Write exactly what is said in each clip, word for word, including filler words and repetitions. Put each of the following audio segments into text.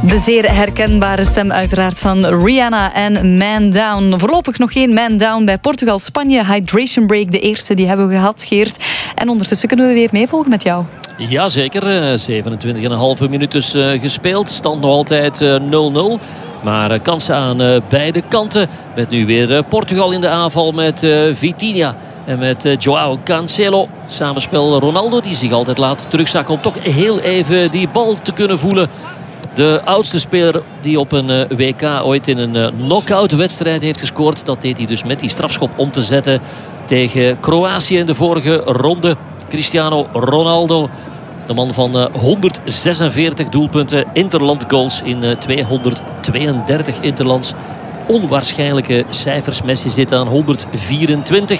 De zeer herkenbare stem uiteraard van Rihanna en Man Down. Voorlopig nog geen Man Down bij Portugal-Spanje. Hydration break, de eerste, die hebben we gehad, Geert. En ondertussen kunnen we weer meevolgen met jou. Jazeker, zevenentwintig komma vijf minuut dus uh, gespeeld. Stand nog altijd uh, nul nul. Maar uh, kansen aan uh, beide kanten. Met nu weer uh, Portugal in de aanval met uh, Vitinha. En met uh, Joao Cancelo. Samenspel Ronaldo, die zich altijd laat terugzakken om toch heel even die bal te kunnen voelen. De oudste speler die op een uh, W K ooit in een uh, knock-out wedstrijd heeft gescoord. Dat deed hij dus met die strafschop om te zetten tegen Kroatië in de vorige ronde. Cristiano Ronaldo, de man van uh, honderdzesenveertig doelpunten, interland goals in uh, tweehonderdtweeëndertig interlands. Onwaarschijnlijke cijfers. Messi zit aan honderdvierentwintig.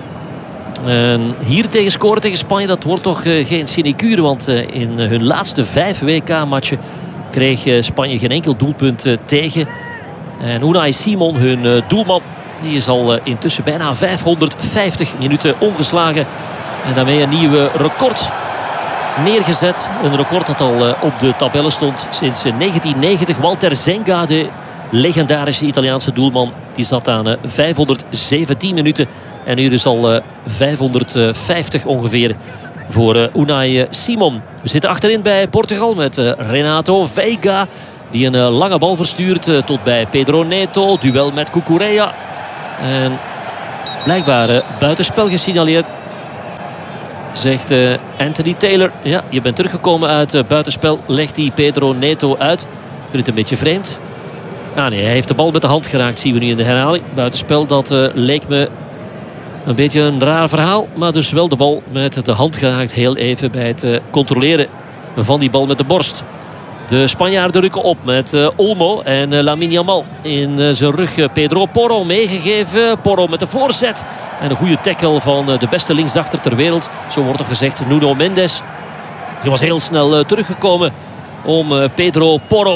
En hier tegen scoren tegen Spanje, dat wordt toch uh, geen sinecure. Want uh, in uh, hun laatste vijf W K-matchen kreeg uh, Spanje geen enkel doelpunt uh, tegen. En Unai Simon, hun uh, doelman, die is al uh, intussen bijna vijfhonderdvijftig minuten ongeslagen. En daarmee een nieuwe record neergezet. Een record dat al uh, op de tabellen stond sinds uh, negentien negentig. Walter Zenga, de legendarische Italiaanse doelman, die zat aan uh, vijfhonderdzeventien minuten. En nu dus al uh, vijfhonderdvijftig ongeveer voor uh, Unai uh, Simon. We zitten achterin bij Portugal met uh, Renato Veiga. Die een uh, lange bal verstuurt uh, tot bij Pedro Neto. Duel met Cucurella. En blijkbaar uh, buitenspel gesignaleerd. Zegt uh, Anthony Taylor. Ja, je bent teruggekomen uit uh, buitenspel. Legt die Pedro Neto uit. Ik vind het een beetje vreemd. Ah nee, hij heeft de bal met de hand geraakt. Zien we nu in de herhaling. Buitenspel, dat uh, leek me een beetje een raar verhaal. Maar dus wel de bal met de hand geraakt. Heel even bij het uh, controleren van die bal met de borst. De Spanjaarden rukken op met uh, Olmo en uh, Lamine Yamal in uh, zijn rug. Uh, Pedro Porro meegegeven. Porro met de voorzet. En een goede tackle van uh, de beste linksdachter ter wereld. Zo wordt er gezegd, Nuno Mendes. Hij was heel snel uh, teruggekomen om uh, Pedro Porro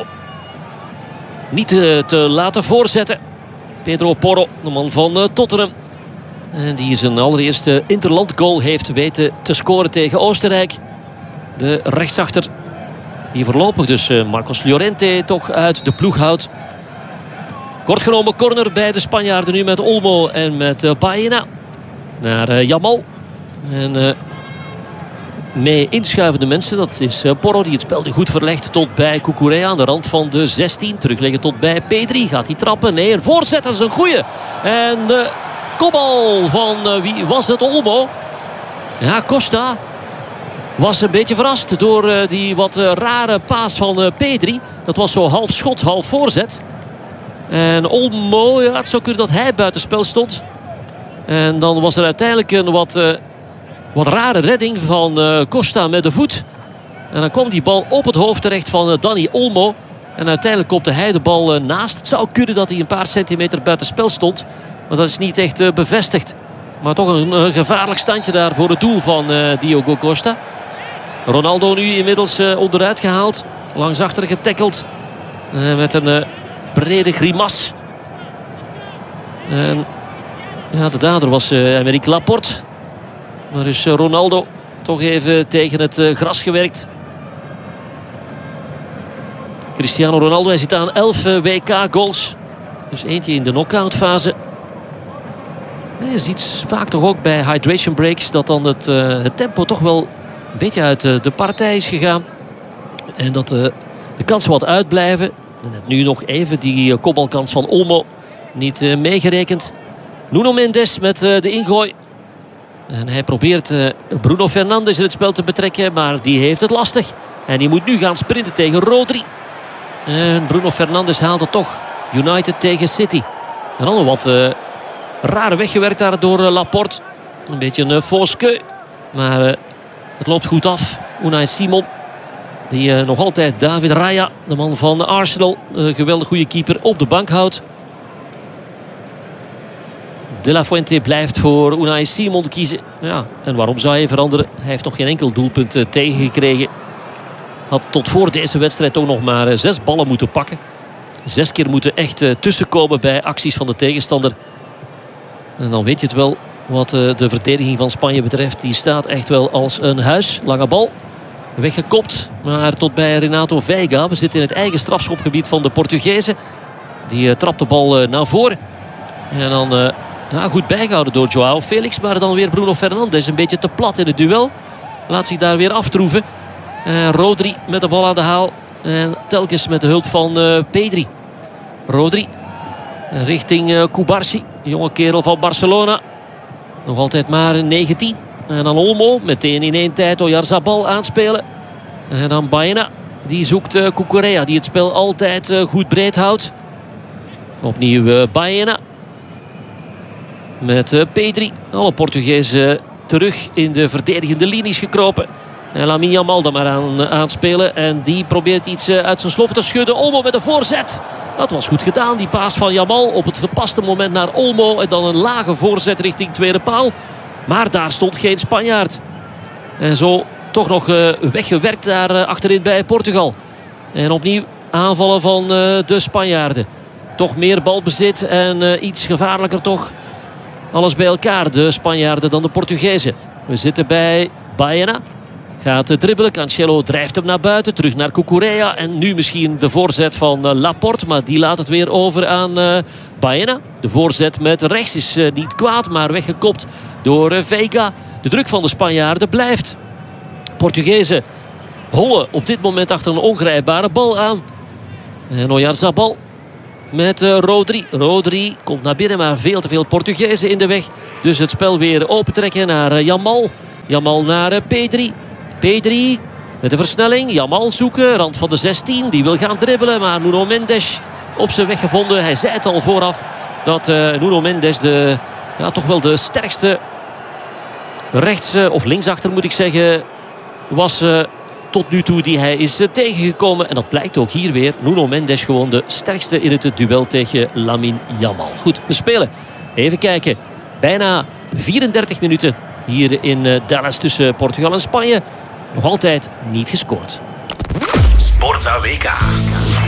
niet uh, te laten voorzetten. Pedro Porro, de man van uh, Tottenham. En die zijn allereerste interland goal heeft weten te scoren tegen Oostenrijk. De rechtsachter die voorlopig dus uh, Marcos Llorente toch uit de ploeg houdt. Kort genomen corner bij de Spanjaarden nu met Olmo en met uh, Baena. Naar uh, Yamal. En uh, mee inschuivende mensen, dat is uh, Porro die het spel nu goed verlegt tot bij Cucurella aan de rand van de zestien. Terugleggen tot bij Pedri. Gaat hij trappen? Nee, een voorzet, dat is een goeie. En de kopbal van uh, wie was het? Olmo. Ja, Costa was een beetje verrast door uh, die wat uh, rare paas van uh, Pedri. Dat was zo half schot, half voorzet. En Olmo, ja, het zou kunnen dat hij buitenspel stond. En dan was er uiteindelijk een wat, uh, wat rare redding van uh, Costa met de voet. En dan kwam die bal op het hoofd terecht van uh, Dani Olmo. En uiteindelijk kopte hij de bal uh, naast. Het zou kunnen dat hij een paar centimeter buitenspel stond. Maar dat is niet echt uh, bevestigd. Maar toch een, een gevaarlijk standje daar voor het doel van uh, Diogo Costa. Ronaldo nu inmiddels uh, onderuit gehaald. Langs achter getackeld. Uh, met een uh, brede grimas. En ja, de dader was uh, Aymeric Laporte. Maar is uh, Ronaldo toch even tegen het uh, gras gewerkt. Cristiano Ronaldo, hij zit aan elf uh, W K-goals. Dus eentje in de knock-out fase. Je ziet vaak toch ook bij hydration breaks dat dan het, uh, het tempo toch wel een beetje uit uh, de partij is gegaan. En dat uh, de kansen wat uitblijven. En net nu nog even die uh, kopbalkans van Olmo niet uh, meegerekend. Nuno Mendes met uh, de ingooi. En hij probeert uh, Bruno Fernandes in het spel te betrekken. Maar die heeft het lastig. En die moet nu gaan sprinten tegen Rodri. En Bruno Fernandes haalt het toch. United tegen City. En dan nog wat uh, rare weggewerkt daar door uh, Laporte. Een beetje een uh, fausse queue. Maar uh, het loopt goed af. Unai Simon. Die uh, nog altijd David Raya, de man van Arsenal. Een geweldig goede keeper op de bank houdt. De La Fuente blijft voor Unai Simon kiezen. Ja, en waarom zou hij veranderen? Hij heeft nog geen enkel doelpunt uh, tegengekregen. Had tot voor deze wedstrijd ook nog maar uh, zes ballen moeten pakken. Zes keer moeten echt uh, tussenkomen bij acties van de tegenstander. En dan weet je het wel wat uh, de verdediging van Spanje betreft. Die staat echt wel als een huis. Lange bal. Weggekopt, maar tot bij Renato Veiga. We zitten in het eigen strafschopgebied van de Portugezen. Die uh, trapt de bal uh, naar voren. En dan uh, ja, goed bijgehouden door Joao Felix. Maar dan weer Bruno Fernandes. Een beetje te plat in het duel. Laat zich daar weer aftroeven. Uh, Rodri met de bal aan de haal. En telkens met de hulp van uh, Pedri. Rodri richting uh, Cubarsí. Jonge kerel van Barcelona. Nog altijd maar negentien. En dan Olmo. Meteen in één tijd Oyarzabal aanspelen. En dan Baena. Die zoekt uh, Cucurella. Die het spel altijd uh, goed breed houdt. Opnieuw uh, Baena. Met uh, Pedri. Alle Portugezen terug in de verdedigende linies gekropen. En Lamine Yamal dan maar aan, uh, aanspelen. En die probeert iets uh, uit zijn slof te schudden. Olmo met een voorzet. Dat was goed gedaan. Die paas van Yamal op het gepaste moment naar Olmo. En dan een lage voorzet richting tweede paal. Maar daar stond geen Spanjaard. En zo toch nog uh, weggewerkt daar uh, achterin bij Portugal. En opnieuw aanvallen van uh, de Spanjaarden. Toch meer balbezit en uh, iets gevaarlijker toch. Alles bij elkaar, de Spanjaarden dan de Portugezen. We zitten bij Baena. Gaat dribbelen. Cancelo drijft hem naar buiten. Terug naar Cucurella. En nu misschien de voorzet van uh, Laporte. Maar die laat het weer over aan uh, Baena. De voorzet met rechts is uh, niet kwaad. Maar weggekopt door uh, Veiga. De druk van de Spanjaarden blijft. Portugezen hollen op dit moment achter een ongrijpbare bal aan. En Oyarzabal met uh, Rodri. Rodri komt naar binnen, maar veel te veel Portugezen in de weg. Dus het spel weer opentrekken naar uh, Yamal. Yamal naar uh, Pedri. Pedri met de versnelling. Yamal zoeken, rand van de zestien. Die wil gaan dribbelen, maar Nuno Mendes op zijn weg gevonden. Hij zei het al vooraf dat uh, Nuno Mendes de, ja, toch wel de sterkste rechts uh, of linksachter moet ik zeggen was uh, tot nu toe die hij is uh, tegengekomen. En dat blijkt ook hier weer. Nuno Mendes gewoon de sterkste in het duel tegen Lamine Yamal. Goed, we spelen. Even kijken. Bijna vierendertig minuten hier in uh, Dallas tussen Portugal en Spanje. Nog altijd niet gescoord. Sportza W K.